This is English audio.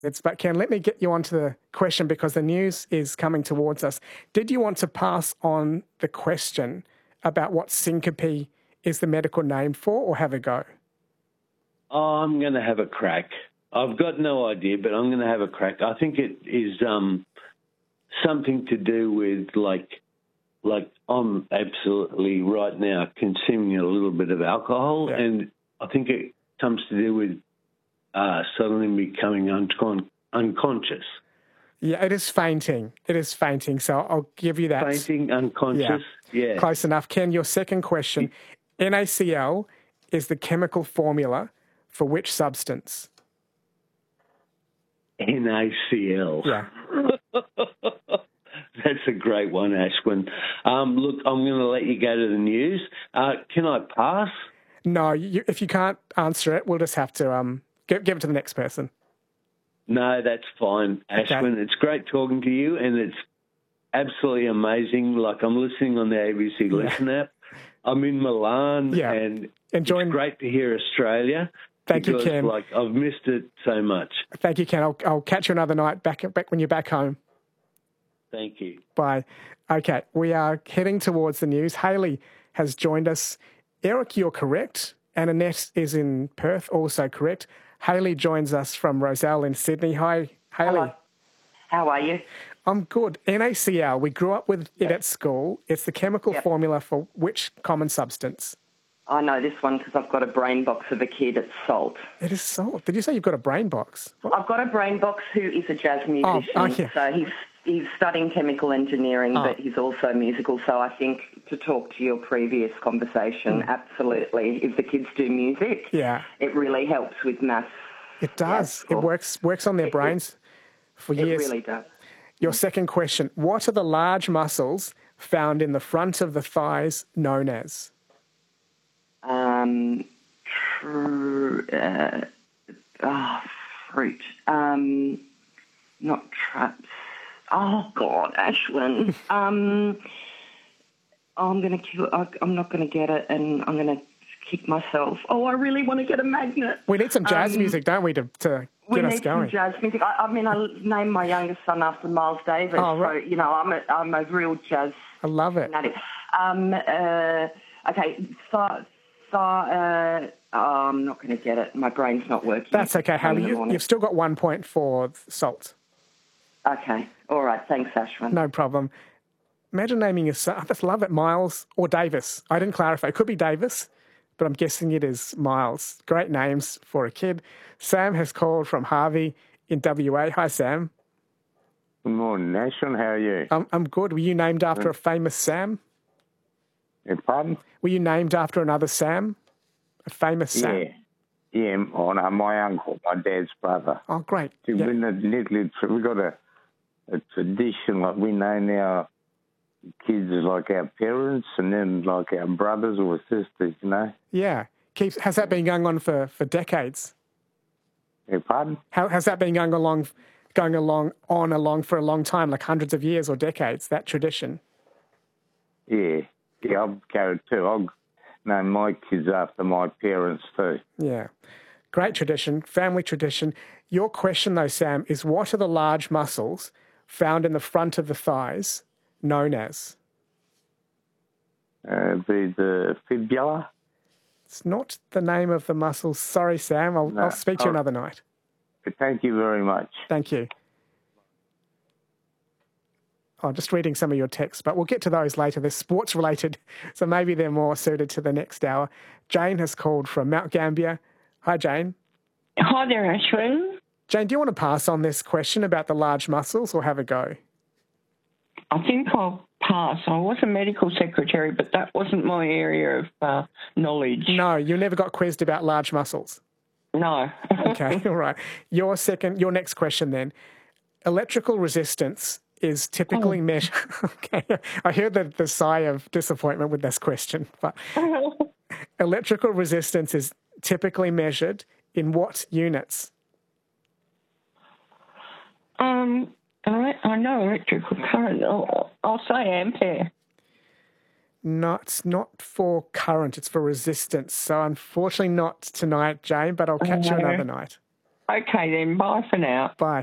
But Ken, let me get you onto the question because the news is coming towards us. Did you want to pass on the question about what syncope is the medical name for, or have a go? Oh, I'm going to have a crack. I've got no idea, but I'm going to have a crack. I think it is something to do with like I'm absolutely right now consuming a little bit of alcohol, and I think it comes to do with suddenly becoming unconscious. Yeah, it is fainting. It is fainting, so I'll give you that. Fainting, unconscious, yeah. Close enough. Ken, your second question. NaCl is the chemical formula for which substance? NaCl. Yeah. That's a great one, Ashwin. Look, I'm going to let you go to the news. Can I pass? No, if you can't answer it, we'll just have to give it to the next person. No, that's fine, Ashwin. Okay. It's great talking to you, and it's absolutely amazing. Like, I'm listening on the ABC Listen app. I'm in Milan, and it's great to hear Australia. Thank you, Ken. Like, I've missed it so much. Thank you, Ken. I'll catch you another night back when you're back home. Thank you. Bye. Okay, we are heading towards the news. Hayley has joined us. Eric, you're correct. And Annette is in Perth, also correct. Hayley joins us from Roselle in Sydney. Hi, Hayley. Hello. How are you? I'm good. NaCl, we grew up with it at school. It's the chemical formula for which common substance? I know this one because I've got a brain box of a kid. It's salt. It is salt. Did you say you've got a brain box? What? I've got a brain box who is a jazz musician. So he's studying chemical engineering, but he's also musical. So I think to talk to your previous conversation, absolutely, if the kids do music, it really helps with maths. It does. It works on their brains for years. It really does. Your second question, what are the large muscles found in the front of the thighs known as? Fruit. Not traps. Oh, God, Ashwin. I'm not going to get it, and I'm going to kick myself. Oh, I really want to get a magnet. We need some jazz music, don't we, to get us going? We need some jazz music. I named my youngest son after Miles Davis. Oh, right. So, I'm a real jazz I love it. fanatic. Okay, I'm not going to get it. My brain's not working. That's okay, Hayley. You've still got 1 point for salt. Okay. All right. Thanks, Ashwin. No problem. Imagine naming your son. I just love it. Miles or Davis. I didn't clarify. It could be Davis, but I'm guessing it is Miles. Great names for a kid. Sam has called from Harvey in WA. Hi, Sam. Good morning, Ashwin. How are you? I'm good. Were you named after a famous Sam? Pardon? Were you named after another Sam? A famous Sam? Yeah. Oh, no, my uncle, my dad's brother. Oh, great. We've got a tradition, like we name our kids like our parents and then like our brothers or sisters, Yeah. Has that been going on for decades? Pardon? Has that been going along for a long time, like hundreds of years or decades, that tradition? Yeah, I'll go too. I'll name my kids after my parents too. Yeah. Great tradition, family tradition. Your question, though, Sam, is what are the large muscles found in the front of the thighs known as? The fibula. It's not the name of the muscles. Sorry, Sam. I'll speak to you another night. Thank you very much. Thank you. Just reading some of your texts, but we'll get to those later. They're sports related, so maybe they're more suited to the next hour. Jane has called from Mount Gambier. Hi, Jane. Hi there, Ashwin. Jane, do you want to pass on this question about the large muscles or have a go? I think I'll pass. I was a medical secretary, but that wasn't my area of knowledge. No, you never got quizzed about large muscles? No. Okay, all right. Your next question then. Electrical resistance is typically measured... Okay, I heard the sigh of disappointment with this question, but electrical resistance is typically measured in what units? I know electrical current. I'll say ampere. No, it's not for current, it's for resistance. So unfortunately not tonight, Jane, but I'll catch you another night. Okay then, bye for now. Bye.